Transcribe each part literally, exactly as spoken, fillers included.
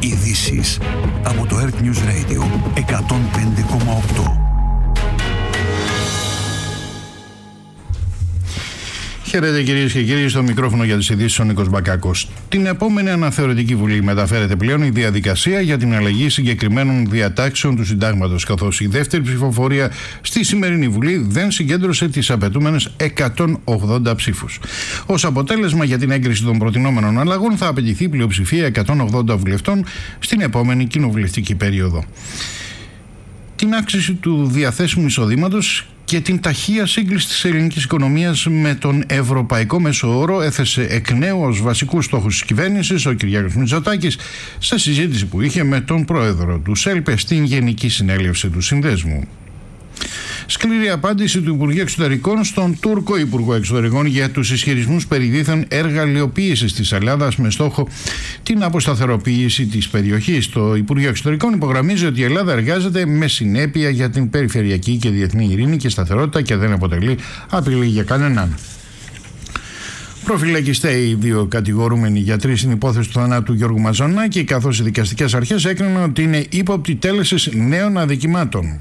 Ειδήσεις από το Earth News Radio εκατόν πέντε κόμμα οκτώ. Χαίρετε κυρίες και κύριοι, στο μικρόφωνο για τις ειδήσεις ο Νίκος Μπακάκος. Την επόμενη αναθεωρητική βουλή μεταφέρεται πλέον η διαδικασία για την αλλαγή συγκεκριμένων διατάξεων του συντάγματος, καθώς η δεύτερη ψηφοφορία στη σημερινή βουλή δεν συγκέντρωσε τις απαιτούμενες εκατόν ογδόντα ψήφους. Ως αποτέλεσμα, για την έγκριση των προτινόμενων αλλαγών θα απαιτηθεί πλειοψηφία εκατόν ογδόντα βουλευτών στην επόμενη κοινοβουλευτική περίοδο. Την αύξηση του διαθέσιμου εισοδήματος και την ταχεία σύγκληση της ελληνικής οικονομίας με τον ευρωπαϊκό μέσο όρο έθεσε εκ νέου ως βασικούς στόχους της κυβέρνησης ο Κυριάκος Μητσοτάκης σε συζήτηση που είχε με τον πρόεδρο του ΣΕΛΠΕ στην Γενική Συνέλευση του Συνδέσμου. Σκληρή απάντηση του Υπουργείου Εξωτερικών στον Τούρκο Υπουργό Εξωτερικών για τους ισχυρισμούς περί δίθεν εργαλειοποίησης της Ελλάδας με στόχο την αποσταθεροποίηση της περιοχής. Το Υπουργείο Εξωτερικών υπογραμμίζει ότι η Ελλάδα εργάζεται με συνέπεια για την περιφερειακή και διεθνή ειρήνη και σταθερότητα και δεν αποτελεί απειλή για κανέναν. Προφυλακιστέ οι δύο κατηγορούμενοι γιατροί στην υπόθεση του θανάτου Γιώργου Μαζονάκη, καθώς οι δικαστικές αρχές έκριναν ότι είναι ύποπτοι τέλεσης νέων αδικημάτων.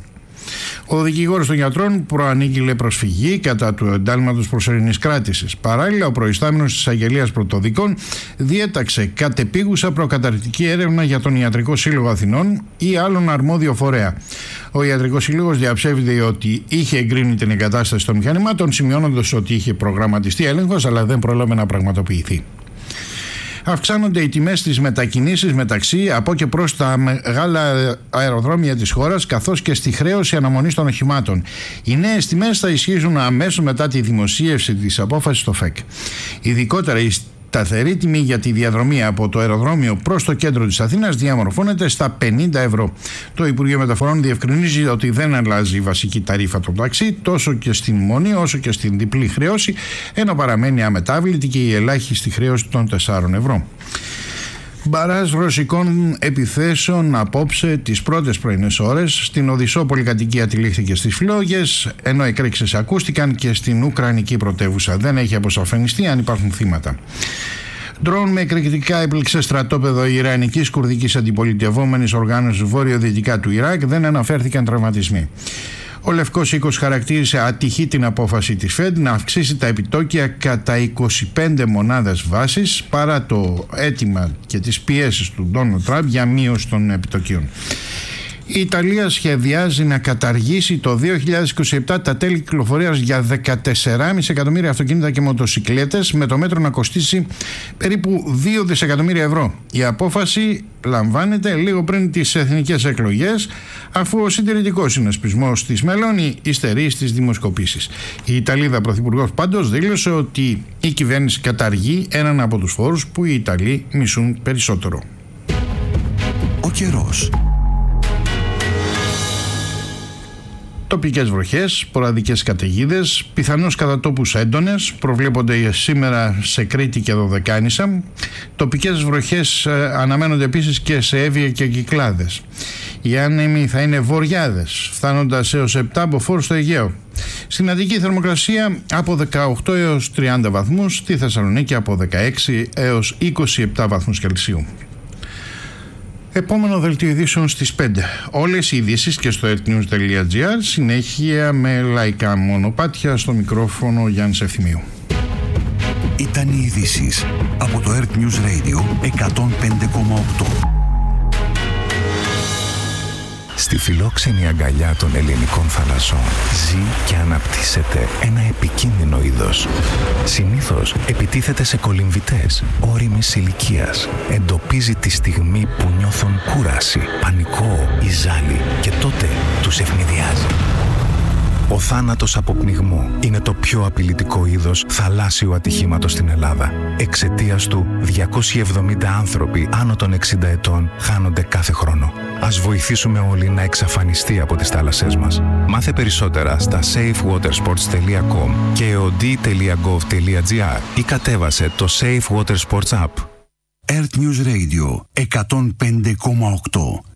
Ο δικηγόρος των γιατρών προανήγγειλε προσφυγή κατά του εντάλματος προσωρινής κράτησης. Παράλληλα, ο προϊστάμενος της Αγγελίας Πρωτοδικών διέταξε κατεπίγουσα προκαταρκτική έρευνα για τον Ιατρικό Σύλλογο Αθηνών ή άλλον αρμόδιο φορέα. Ο Ιατρικός Σύλλογος διαψεύδει ότι είχε εγκρίνει την εγκατάσταση των μηχανημάτων, σημειώνοντας ότι είχε προγραμματιστεί έλεγχος, αλλά δεν πρόλαβε να πραγματοποιηθεί. Αυξάνονται οι τιμές στις μετακινήσεις μεταξύ από και προς τα μεγάλα αεροδρόμια της χώρας, καθώς και στη χρέωση αναμονής των οχημάτων. Οι νέες τιμές θα ισχύσουν αμέσως μετά τη δημοσίευση της απόφασης στο ΦΕΚ. Ειδικότερα η σταθερή τιμή για τη διαδρομή από το αεροδρόμιο προς το κέντρο της Αθήνας διαμορφώνεται στα πενήντα ευρώ. Το Υπουργείο Μεταφορών διευκρινίζει ότι δεν αλλάζει η βασική ταρίφα των ταξί τόσο και στην μονή όσο και στην διπλή χρέωση, ενώ παραμένει αμετάβλητη και η ελάχιστη χρέωση των τεσσάρων ευρώ. Μπαράζ ρωσικών επιθέσεων απόψε τις πρώτες πρωινές ώρες. Στην Οδυσσό πολυκατοικία τυλίχθηκε στις φλόγες, ενώ εκρήξεις ακούστηκαν και στην Ουκρανική πρωτεύουσα. Δεν έχει αποσαφενιστεί αν υπάρχουν θύματα. Ντρόουν με εκρηκτικά έπληξε στρατόπεδο Ιρανικής κουρδικής αντιπολιτευόμενης οργάνωσης βορειοδυτικά του Ιράκ, δεν αναφέρθηκαν τραυματισμοί. Ο Λευκός Οίκος χαρακτήρισε ατυχή την απόφαση της ΦΕΔ να αυξήσει τα επιτόκια κατά είκοσι πέντε μονάδες βάσης παρά το αίτημα και τις πιέσεις του Ντόναλντ Τραμπ για μείωση των επιτοκίων. Η Ιταλία σχεδιάζει να καταργήσει το δύο χιλιάδες είκοσι επτά τα τέλη κυκλοφορίας για δεκατέσσερα κόμμα πέντε εκατομμύρια αυτοκίνητα και μοτοσικλέτες, με το μέτρο να κοστίσει περίπου δύο δισεκατομμύρια ευρώ. Η απόφαση λαμβάνεται λίγο πριν τις εθνικές εκλογές, αφού ο συντηρητικός συνασπισμός της Μελώνη υστερεί στις δημοσκοπήσεις. Η Ιταλίδα πρωθυπουργός πάντως δήλωσε ότι η κυβέρνηση καταργεί έναν από τους φόρους που οι Ιταλοί μισούν περισσότερο. Ο καιρός. Τοπικές βροχές, ποραδικές καταιγίδες, πιθανώς κατά τόπους έντονες, προβλέπονται σήμερα σε Κρήτη και Δωδεκάνησα. Τοπικές βροχές αναμένονται επίσης και σε Εύβοια και Κυκλάδες. Οι άνεμοι θα είναι βοριάδες, φτάνοντας έως επτά μποφόρ στο Αιγαίο. Στην Αττική θερμοκρασία από δεκαοκτώ έως τριάντα βαθμούς, στη Θεσσαλονίκη από δεκαέξι έως είκοσι επτά βαθμούς Κελσίου. Επόμενο δελτίο ειδήσεων στις πέντε. Όλες οι ειδήσεις και στο earthnews τελεία gr, συνέχεια με λαϊκά μονοπάτια. Στο μικρόφωνο Γιάννης Ευθυμίου. Ήταν οι ειδήσεις από το Earth News Radio εκατόν πέντε κόμμα οκτώ. Στη φιλόξενη αγκαλιά των ελληνικών θαλασσών ζει και αναπτύσσεται ένα επικίνδυνο είδος. Συνήθως επιτίθεται σε κολυμβητές ώριμης ηλικίας. Εντοπίζει τη στιγμή που νιώθουν κούραση, πανικό ή ζάλι και τότε τους ευνηδιάζει. Ο θάνατος από πνιγμό είναι το πιο απειλητικό είδος θαλάσσιου ατυχήματος στην Ελλάδα. Εξαιτίας του, διακόσιοι εβδομήντα άνθρωποι άνω των εξήντα ετών χάνονται κάθε χρόνο. Ας βοηθήσουμε όλοι να εξαφανιστεί από τις θάλασσές μας. Μάθε περισσότερα στα safe water sports τελεία com και eod τελεία gov τελεία gr ή κατέβασε το Safe Water Sports App. Earth News Radio εκατόν πέντε κόμμα οκτώ.